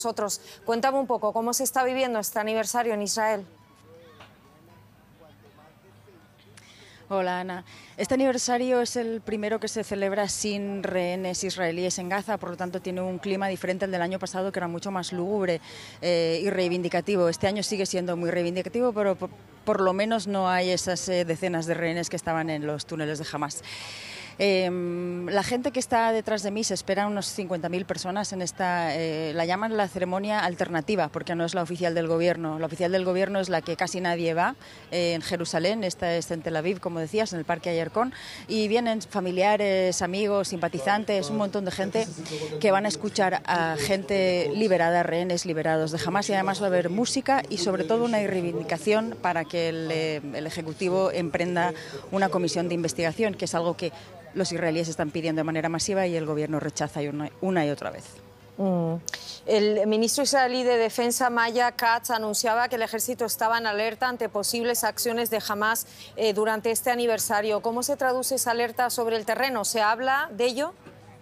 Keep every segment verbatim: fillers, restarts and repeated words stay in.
nosotros. Cuéntame un poco, ¿cómo se está viviendo este aniversario en Israel? Hola Ana, este aniversario es el primero que se celebra sin rehenes israelíes en Gaza, por lo tanto tiene un clima diferente al del año pasado, que era mucho más lúgubre eh, y reivindicativo. Este año sigue siendo muy reivindicativo, pero por, por lo menos no hay esas eh, decenas de rehenes que estaban en los túneles de Hamás. Eh, la gente que está detrás de mí, se esperan unos cincuenta mil personas en esta, eh, la llaman la ceremonia alternativa, porque no es la oficial del gobierno. La oficial del gobierno es la que casi nadie va, eh, en Jerusalén, esta es en Tel Aviv, como decías, en el Parque Ayercón, y vienen familiares, amigos, simpatizantes, un montón de gente que van a escuchar a gente liberada, rehenes liberados de Hamás, y además va a haber música y sobre todo una reivindicación para que el, eh, el Ejecutivo emprenda una comisión de investigación, que es algo que los israelíes están pidiendo de manera masiva y el gobierno rechaza una, una y otra vez. Mm. El ministro israelí de Defensa, Maya Katz, anunciaba que el ejército estaba en alerta ante posibles acciones de Hamás eh, durante este aniversario. ¿Cómo se traduce esa alerta sobre el terreno? ¿Se habla de ello?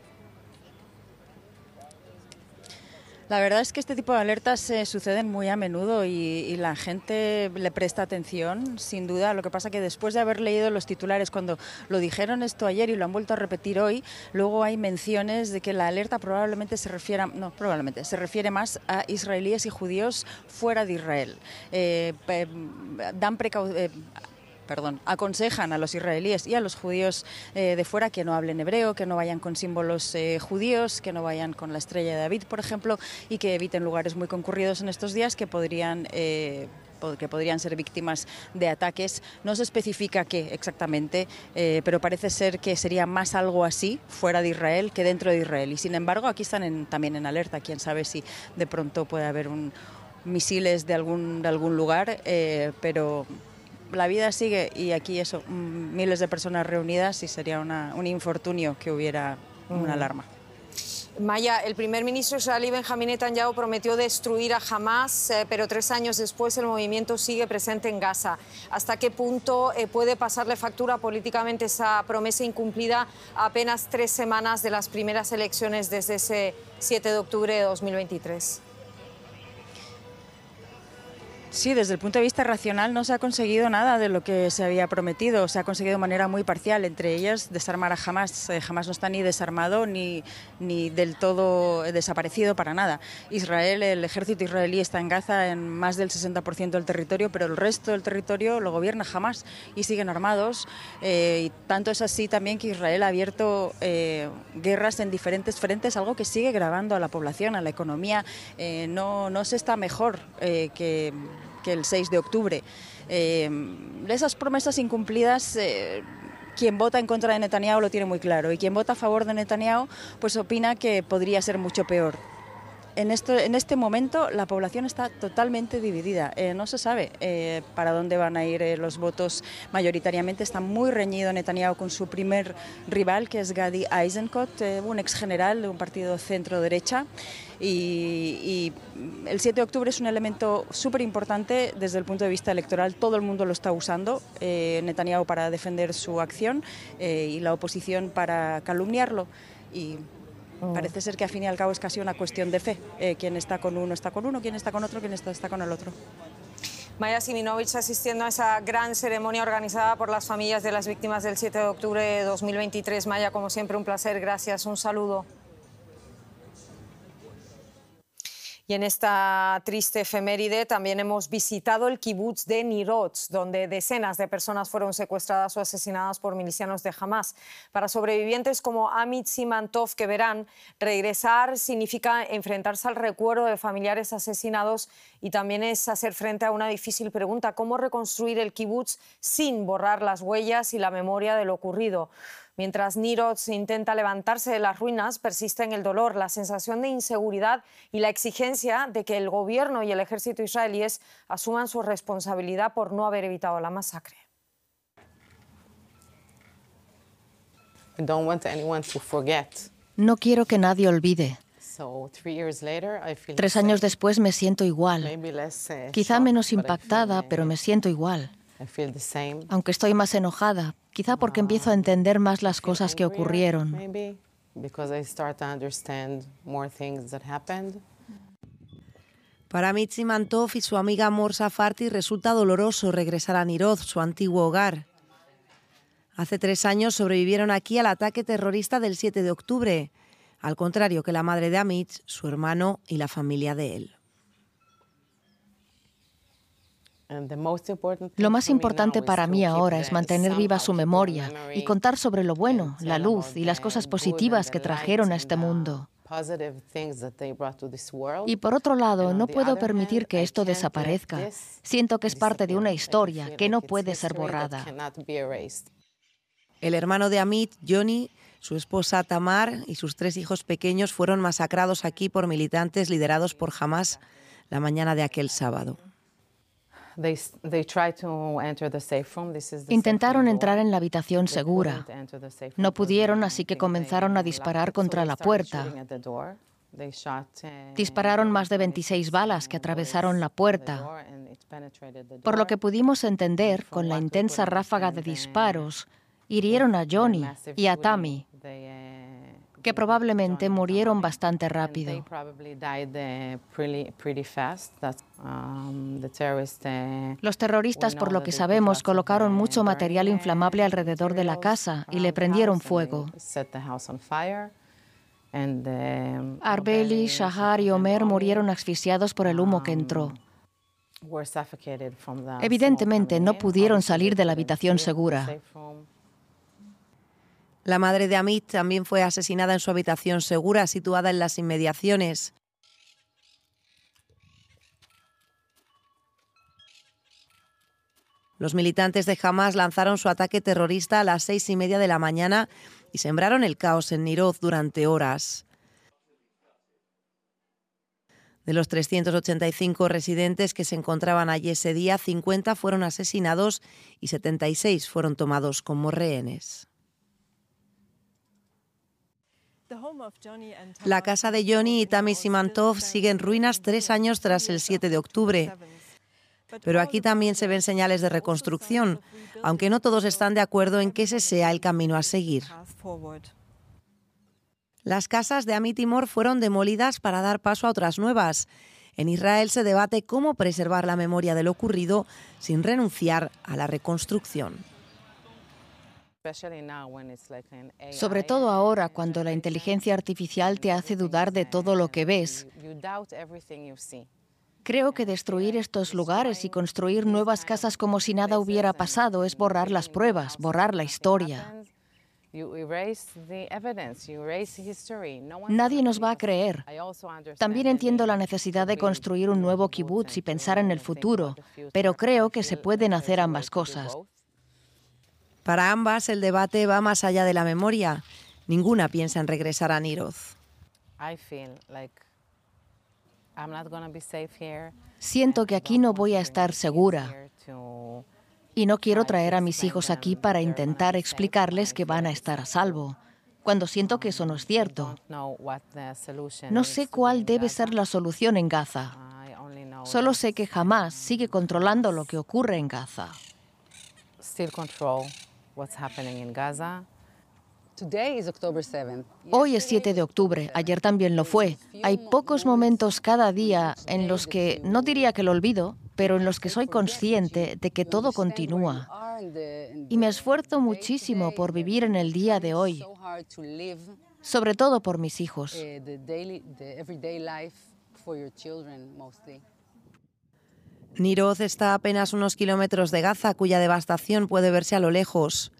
La verdad es que este tipo de alertas eh, suceden muy a menudo y, y la gente le presta atención, sin duda. Lo que pasa que después de haber leído los titulares, cuando lo dijeron esto ayer y lo han vuelto a repetir hoy, luego hay menciones de que la alerta probablemente se refiera, no, probablemente, se refiere más a israelíes y judíos fuera de Israel. Eh, dan precauciones. Eh, Perdón, aconsejan a los israelíes y a los judíos eh, de fuera que no hablen hebreo, que no vayan con símbolos eh, judíos, que no vayan con la estrella de David, por ejemplo, y que eviten lugares muy concurridos en estos días que podrían... Eh, que podrían ser víctimas de ataques. No se especifica qué exactamente, eh, pero parece ser que sería más algo así fuera de Israel que dentro de Israel. Y sin embargo, aquí están en, también en alerta. Quién sabe si de pronto puede haber un, misiles de algún, de algún lugar, eh, pero... La vida sigue y aquí eso, miles de personas reunidas y sería una, un infortunio que hubiera una alarma. Maya, el primer ministro israelí Benjamín Netanyahu prometió destruir a Hamás, eh, pero tres años después el movimiento sigue presente en Gaza. ¿Hasta qué punto eh, puede pasarle factura políticamente esa promesa incumplida a apenas tres semanas de las primeras elecciones desde ese siete de octubre de dos mil veintitrés? Sí, desde el punto de vista racional no se ha conseguido nada de lo que se había prometido. Se ha conseguido de manera muy parcial, entre ellas desarmar a Hamás. Eh, Hamás no está ni desarmado ni, ni del todo desaparecido para nada. Israel, el ejército israelí está en Gaza en más del sesenta por ciento del territorio, pero el resto del territorio lo gobierna Hamás y siguen armados. Eh, y tanto es así también que Israel ha abierto eh, guerras en diferentes frentes, algo que sigue gravando a la población, a la economía. Eh, no, no se está mejor eh, que... que el seis de octubre. Eh, esas promesas incumplidas, eh, quien vota en contra de Netanyahu lo tiene muy claro, y quien vota a favor de Netanyahu pues opina que podría ser mucho peor. En, esto, en este momento la población está totalmente dividida, eh, no se sabe eh, para dónde van a ir eh, los votos mayoritariamente. Está muy reñido Netanyahu con su primer rival, que es Gadi Eisenkot, eh, un ex general de un partido centro-derecha, y, y el siete de octubre es un elemento súper importante desde el punto de vista electoral. Todo el mundo lo está usando, eh, Netanyahu para defender su acción eh, y la oposición para calumniarlo, y parece ser que al fin y al cabo es casi una cuestión de fe. Eh, quien está con uno está con uno, quien está con otro, quien está, está con el otro. Maya Siminovich asistiendo a esa gran ceremonia organizada por las familias de las víctimas del siete de octubre de dos mil veintitrés. Maya, como siempre, un placer. Gracias. Un saludo. Y en esta triste efeméride también hemos visitado el kibutz de Nirotz, donde decenas de personas fueron secuestradas o asesinadas por milicianos de Hamás. Para sobrevivientes como Amit Simantov, que verán, regresar significa enfrentarse al recuerdo de familiares asesinados, y también es hacer frente a una difícil pregunta: ¿cómo reconstruir el kibutz sin borrar las huellas y la memoria de lo ocurrido? Mientras Nirotz intenta levantarse de las ruinas, persisten el dolor, la sensación de inseguridad y la exigencia de que el gobierno y el ejército israelíes asuman su responsabilidad por no haber evitado la masacre. No quiero que nadie olvide. Tres años después me siento igual. Quizá menos impactada, pero me siento igual. Aunque estoy más enojada, quizá porque empiezo a entender más las cosas que ocurrieron. Para Amit Simantov y su amiga Mor Safarty resulta doloroso regresar a Niroz, su antiguo hogar. Hace tres años sobrevivieron aquí al ataque terrorista del siete de octubre, al contrario que la madre de Amit, su hermano y la familia de él. Lo más importante para mí ahora es mantener viva su memoria y contar sobre lo bueno, la luz y las cosas positivas que trajeron a este mundo. Y por otro lado, no puedo permitir que esto desaparezca. Siento que es parte de una historia que no puede ser borrada. El hermano de Amit, Johnny, su esposa Tamar y sus tres hijos pequeños fueron masacrados aquí por militantes liderados por Hamás la mañana de aquel sábado. Intentaron entrar en la habitación segura. No pudieron, así que comenzaron a disparar contra la puerta. Dispararon más de veintiséis balas que atravesaron la puerta. Por lo que pudimos entender, con la intensa ráfaga de disparos, hirieron a Johnny y a Tammy, que probablemente murieron bastante rápido. Los terroristas, por lo que sabemos, colocaron mucho material inflamable alrededor de la casa y le prendieron fuego. Arbeli, Shahar y Omer murieron asfixiados por el humo que entró. Evidentemente, no pudieron salir de la habitación segura. La madre de Amit también fue asesinada en su habitación segura, situada en las inmediaciones. Los militantes de Hamás lanzaron su ataque terrorista a las seis y media de la mañana y sembraron el caos en Niroz durante horas. De los trescientos ochenta y cinco residentes que se encontraban allí ese día, cincuenta fueron asesinados y setenta y seis fueron tomados como rehenes. La casa de Johnny y Tammy Simantov sigue en ruinas tres años tras el siete de octubre. Pero aquí también se ven señales de reconstrucción, aunque no todos están de acuerdo en que ese sea el camino a seguir. Las casas de Amit y Mor fueron demolidas para dar paso a otras nuevas. En Israel se debate cómo preservar la memoria de lo ocurrido sin renunciar a la reconstrucción. Sobre todo ahora, cuando la inteligencia artificial te hace dudar de todo lo que ves. Creo que destruir estos lugares y construir nuevas casas como si nada hubiera pasado es borrar las pruebas, borrar la historia. Nadie nos va a creer. También entiendo la necesidad de construir un nuevo kibutz y pensar en el futuro, pero creo que se pueden hacer ambas cosas. Para ambas, el debate va más allá de la memoria. Ninguna piensa en regresar a Niroz. Siento que aquí no voy a estar segura. Y no quiero traer a mis hijos aquí para intentar explicarles que van a estar a salvo, cuando siento que eso no es cierto. No sé cuál debe ser la solución en Gaza. Solo sé que Hamás sigue controlando lo que ocurre en Gaza. Hoy es siete de octubre, ayer también lo fue. Hay pocos momentos cada día en los que, no diría que lo olvido, pero en los que soy consciente de que todo continúa. Y me esfuerzo muchísimo por vivir en el día de hoy, sobre todo por mis hijos. Niroz está a apenas unos kilómetros de Gaza, cuya devastación puede verse a lo lejos.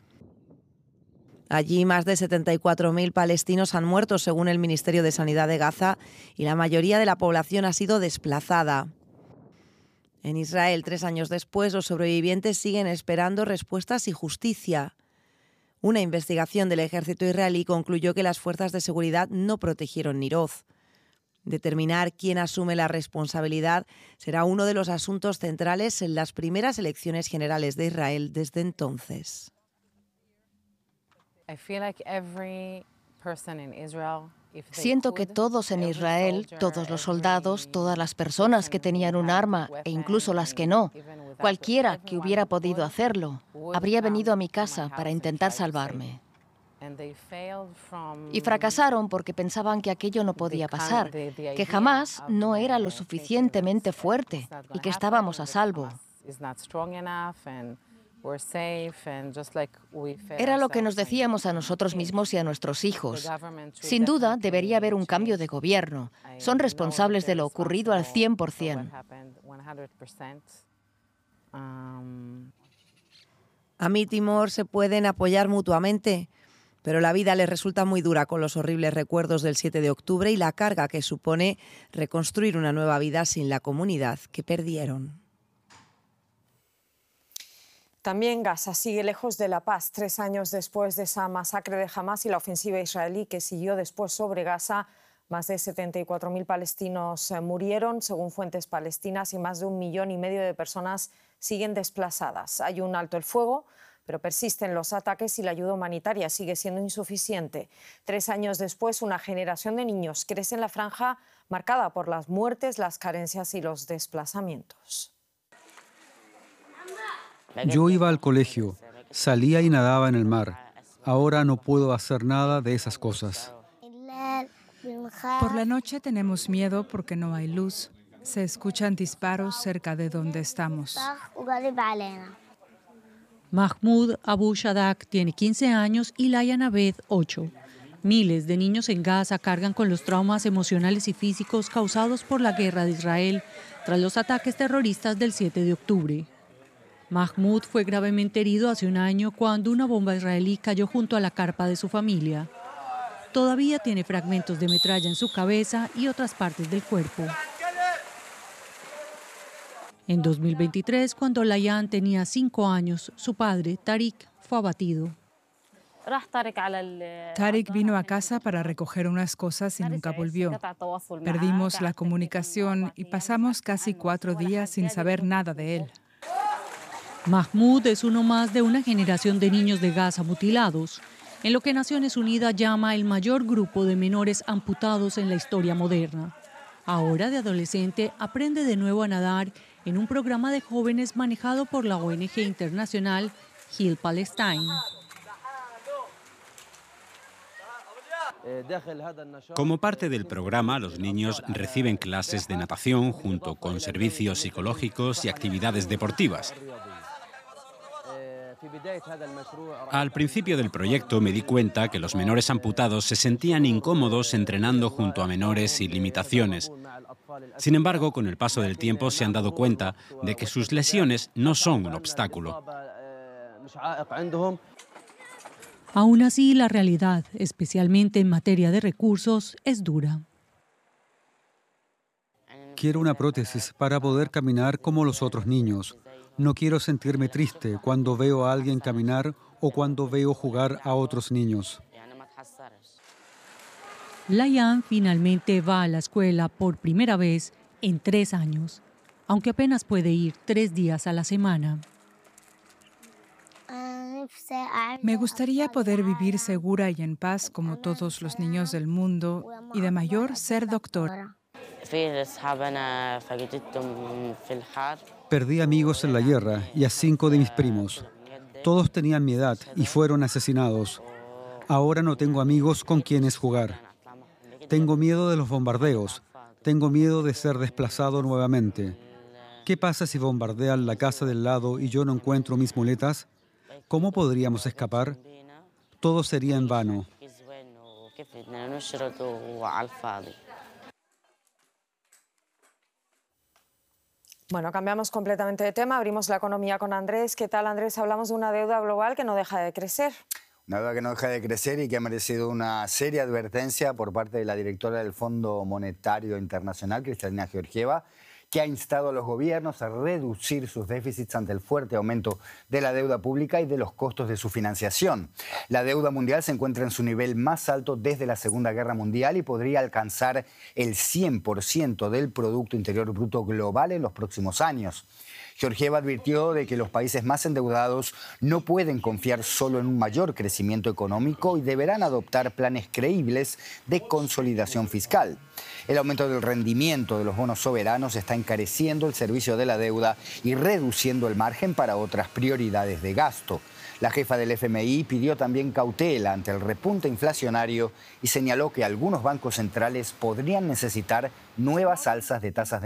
Allí más de setenta y cuatro mil palestinos han muerto, según el Ministerio de Sanidad de Gaza, y la mayoría de la población ha sido desplazada. En Israel, tres años después, los sobrevivientes siguen esperando respuestas y justicia. Una investigación del ejército israelí concluyó que las fuerzas de seguridad no protegieron Niroz. Determinar quién asume la responsabilidad será uno de los asuntos centrales en las primeras elecciones generales de Israel desde entonces. Siento que todos en Israel, todos los soldados, todas las personas que tenían un arma e incluso las que no, cualquiera que hubiera podido hacerlo, habría venido a mi casa para intentar salvarme. Y fracasaron porque pensaban que aquello no podía pasar, que Hamás no era lo suficientemente fuerte y que estábamos a salvo. Era lo que nos decíamos a nosotros mismos y a nuestros hijos. Sin duda, debería haber un cambio de gobierno. Son responsables de lo ocurrido al cien por cien. Ami y Timor se pueden apoyar mutuamente, pero la vida les resulta muy dura con los horribles recuerdos del siete de octubre y la carga que supone reconstruir una nueva vida sin la comunidad que perdieron. También Gaza sigue lejos de la paz. Tres años después de esa masacre de Hamás y la ofensiva israelí que siguió después sobre Gaza, más de setenta y cuatro mil palestinos murieron, según fuentes palestinas, y más de un millón y medio de personas siguen desplazadas. Hay un alto el fuego, pero persisten los ataques y la ayuda humanitaria sigue siendo insuficiente. Tres años después, una generación de niños crece en la franja marcada por las muertes, las carencias y los desplazamientos. Yo iba al colegio, salía y nadaba en el mar. Ahora no puedo hacer nada de esas cosas. Por la noche tenemos miedo porque no hay luz. Se escuchan disparos cerca de donde estamos. Mahmoud Abu Shadak tiene quince años y Laia Naved ocho. Miles de niños en Gaza cargan con los traumas emocionales y físicos causados por la guerra de Israel tras los ataques terroristas del siete de octubre. Mahmoud fue gravemente herido hace un año cuando una bomba israelí cayó junto a la carpa de su familia. Todavía tiene fragmentos de metralla en su cabeza y otras partes del cuerpo. En dos mil veintitrés, cuando Layan tenía cinco años, su padre, Tariq, fue abatido. Tariq vino a casa para recoger unas cosas y nunca volvió. Perdimos la comunicación y pasamos casi cuatro días sin saber nada de él. Mahmoud es uno más de una generación de niños de Gaza mutilados, en lo que Naciones Unidas llama el mayor grupo de menores amputados en la historia moderna. Ahora, de adolescente, aprende de nuevo a nadar en un programa de jóvenes manejado por la O N G internacional Heal Palestine. Como parte del programa, los niños reciben clases de natación junto con servicios psicológicos y actividades deportivas. Al principio del proyecto me di cuenta que los menores amputados se sentían incómodos entrenando junto a menores sin limitaciones. Sin embargo, con el paso del tiempo se han dado cuenta de que sus lesiones no son un obstáculo. Aún así, la realidad, especialmente en materia de recursos, es dura. Quiero una prótesis para poder caminar como los otros niños. No quiero sentirme triste cuando veo a alguien caminar o cuando veo jugar a otros niños. Layan finalmente va a la escuela por primera vez en tres años, aunque apenas puede ir tres días a la semana. Me gustaría poder vivir segura y en paz como todos los niños del mundo y de mayor ser doctora. Perdí amigos en la guerra y a cinco de mis primos. Todos tenían mi edad y fueron asesinados. Ahora no tengo amigos con quienes jugar. Tengo miedo de los bombardeos. Tengo miedo de ser desplazado nuevamente. ¿Qué pasa si bombardean la casa del lado y yo no encuentro mis muletas? ¿Cómo podríamos escapar? Todo sería en vano. Bueno, cambiamos completamente de tema, abrimos la economía con Andrés. ¿Qué tal, Andrés? Hablamos de una deuda global que no deja de crecer. Una deuda que no deja de crecer y que ha merecido una seria advertencia por parte de la directora del Fondo Monetario Internacional, Kristalina Georgieva, que ha instado a los gobiernos a reducir sus déficits ante el fuerte aumento de la deuda pública y de los costos de su financiación. La deuda mundial se encuentra en su nivel más alto desde la Segunda Guerra Mundial y podría alcanzar el cien por ciento del Producto Interior Bruto global en los próximos años. Georgieva advirtió de que los países más endeudados no pueden confiar solo en un mayor crecimiento económico y deberán adoptar planes creíbles de consolidación fiscal. El aumento del rendimiento de los bonos soberanos está encareciendo el servicio de la deuda y reduciendo el margen para otras prioridades de gasto. La jefa del F M I pidió también cautela ante el repunte inflacionario y señaló que algunos bancos centrales podrían necesitar nuevas alzas de tasas de